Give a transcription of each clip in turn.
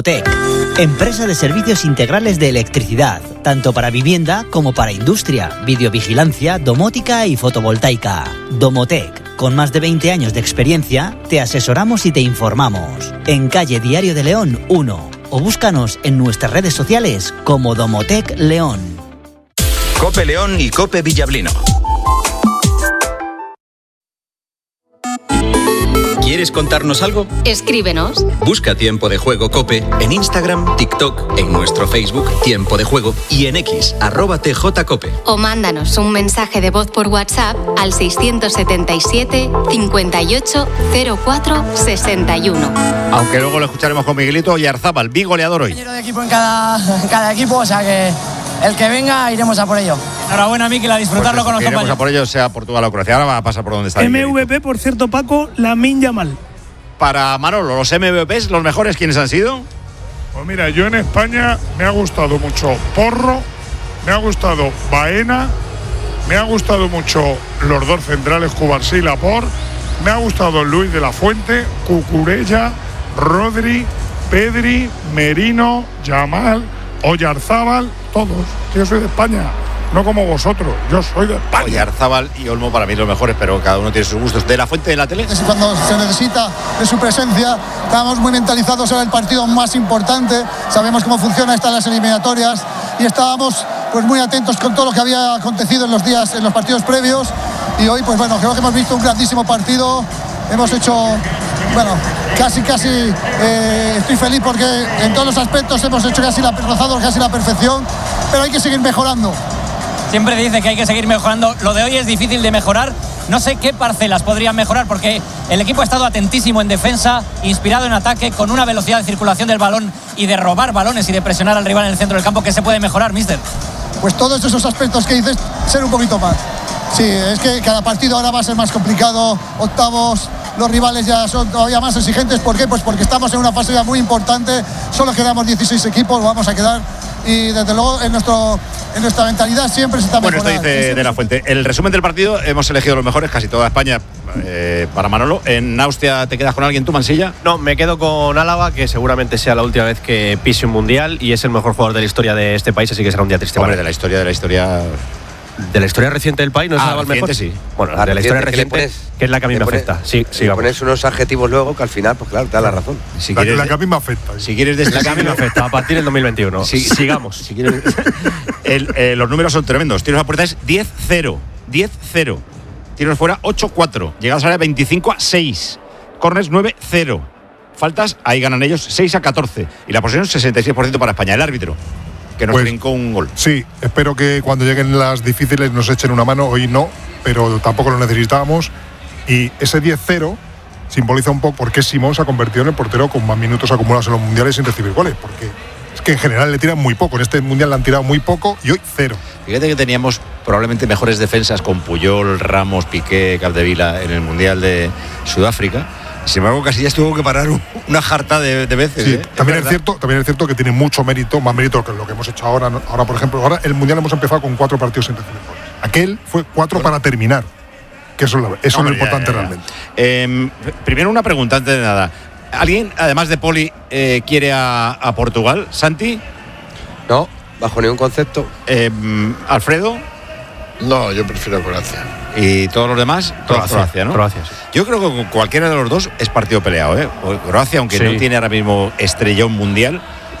Domotec, empresa de servicios integrales de electricidad, tanto para vivienda como para industria, videovigilancia, domótica y fotovoltaica. Domotec, con más de 20 años de experiencia, te asesoramos y te informamos. En calle Diario de León 1 o búscanos en nuestras redes sociales como Domotec León. COPE León y COPE Villablino. ¿Quieres contarnos algo? Escríbenos. Busca Tiempo de Juego COPE en Instagram, TikTok, en nuestro Facebook Tiempo de Juego y en X @TJCOPE. O mándanos un mensaje de voz por WhatsApp al 677 58 04 61. Aunque luego lo escucharemos con Miguelito Oyarzábal, bigoleador hoy. Compañero de equipo en cada equipo, o sea que el que venga iremos a por ello. Enhorabuena, Mikel, a disfrutarlo Pues con los iremos compañeros. a por ello, sea Portugal o Croacia. Ahora va a pasar por donde está. MVP, por cierto, Paco, Lamine Yamal. Para Manolo, los MVPs, los mejores, ¿quiénes han sido? Pues mira, yo en España me ha gustado mucho Porro, me ha gustado Baena, me ha gustado mucho los dos centrales, Cubarsí y Laporte, me ha gustado Luis de la Fuente, Cucurella, Rodri, Pedri, Merino, Yamal, Oyarzábal, todos. Yo soy de España, no como vosotros, yo soy de España. Oyarzábal y Olmo para mí los mejores, pero cada uno tiene sus gustos. ¿De la Fuente de la tele? Cuando se necesita de su presencia, estábamos muy mentalizados en el partido más importante, sabemos cómo funciona estas las eliminatorias y estábamos pues muy atentos con todo lo que había acontecido en los partidos previos y hoy pues bueno, creo que hemos visto un grandísimo partido, hemos hecho casi estoy feliz porque en todos los aspectos hemos hecho rozado casi la perfección, pero hay que seguir mejorando. Siempre dice que hay que seguir mejorando. Lo de hoy es difícil de mejorar. No sé qué parcelas podrían mejorar porque el equipo ha estado atentísimo en defensa, inspirado en ataque, con una velocidad de circulación del balón y de robar balones y de presionar al rival en el centro del campo. ¿Qué se puede mejorar, míster? Pues todos esos aspectos que dices, ser un poquito más. Sí, es que cada partido ahora va a ser más complicado. Octavos, los rivales ya son todavía más exigentes. ¿Por qué? Pues porque estamos en una fase ya muy importante. Solo quedamos 16 equipos, vamos a quedar. Y desde luego en nuestra mentalidad siempre se está mejorando. Bueno, esto dice de la Fuente. El resumen del partido, hemos elegido los mejores, casi toda España, para Manolo. ¿En Austria te quedas con alguien tú, Mansilla? No, me quedo con Álava, que seguramente sea la última vez que pise un mundial y es el mejor jugador de la historia de este país, así que será un día triste. Hombre, de la historia. ¿De la historia reciente del país no es Álava el mejor? Sí. Bueno, de la historia reciente, que es la que a mí me afecta. Sí, sigamos. Pones unos adjetivos luego que al final, pues claro, te da la razón. Si quieres, la que a mí me afecta. Si quieres la que a mí me afecta, a partir del 2021. Sigamos. Si quieres, los números son tremendos. Tiros a puerta es 10-0. 10-0. Tiros fuera 8-4. Llegadas a área 25-6. Corners 9-0. Faltas, ahí ganan ellos 6-14. Y la posesión 66% para España. El árbitro, que nos brincó un gol. Sí, espero que cuando lleguen las difíciles nos echen una mano. Hoy no, pero tampoco lo necesitábamos. Y ese 10-0 simboliza un poco por qué Simón se ha convertido en el portero con más minutos acumulados en los mundiales sin recibir goles. Porque es que en general le tiran muy poco. En este mundial le han tirado muy poco y hoy 0. Fíjate que teníamos probablemente mejores defensas con Puyol, Ramos, Piqué, Capdevila en el mundial de Sudáfrica. Sin embargo, Casillas tuvo que parar una jarta de veces. Sí, también es cierto que tiene mucho mérito, más mérito que lo que hemos hecho ahora. Ahora, por ejemplo, el mundial hemos empezado con 4 partidos sin recibir goles. Aquel fue 4 para terminar. Que eso es lo importante realmente. Primero una pregunta antes de nada. ¿Alguien, además de Poli, quiere a Portugal? ¿Santi? No, bajo ningún concepto. ¿Alfredo? No, yo prefiero Croacia. ¿Y todos los demás? Croacia, ¿no? Croacia, sí. Yo creo que con cualquiera de los dos es partido peleado, ¿eh? Croacia, aunque no tiene ahora mismo estrellón mundial,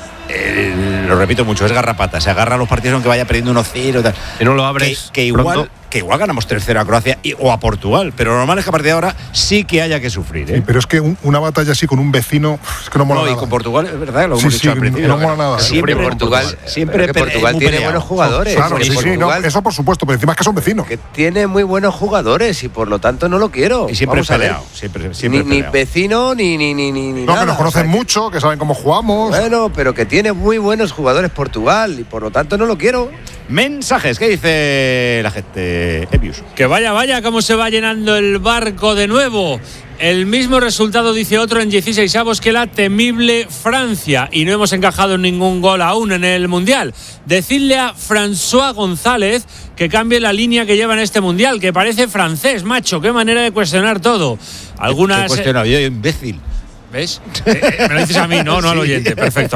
lo repito mucho, es garrapata. Se agarra a los partidos aunque vaya perdiendo 1-0 y tal. Si no lo abres que igual ganamos 3-0 a Croacia o a Portugal, pero lo normal es que a partir de ahora sí que haya que sufrir, ¿eh? Sí, pero es que una batalla así con un vecino es que no mola nada. Y con Portugal, es verdad, lo hemos dicho al principio. No mola nada. Siempre Portugal tiene buenos jugadores. Claro, eso por supuesto, pero encima es que son vecinos. Que tiene muy buenos jugadores y por lo tanto no lo quiero. Y siempre peleado. Ni vecino ni no, nada. Que nos conocen mucho, que saben cómo jugamos. Bueno, pero que tiene muy buenos jugadores Portugal y por lo tanto no lo quiero. Mensajes, ¿qué dice la gente? Epius. Que vaya, cómo se va llenando el barco de nuevo. El mismo resultado, dice otro, en 16avos que la temible Francia. Y no hemos encajado ningún gol aún en el Mundial. Decidle a François González que cambie la línea que lleva en este Mundial, que parece francés, macho. Qué manera de cuestionar todo. Algunas... Cuestionado yo, imbécil. ¿Ves? Me lo dices a mí, no al oyente. Perfecto.